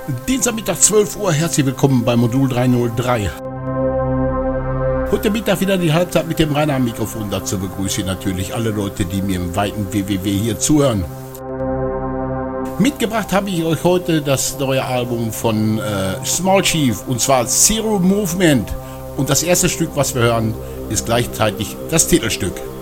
Dienstagmittag 12 Uhr, herzlich willkommen bei Modul 303. Heute Mittag wieder die Halbzeit mit dem Rainer am Mikrofon. Dazu begrüße ich natürlich alle Leute, die mir im weiten WWW hier zuhören. Mitgebracht habe ich euch heute das neue Album von Small Chief, und zwar Zero Movement. Und das erste Stück, was wir hören, ist gleichzeitig das Titelstück.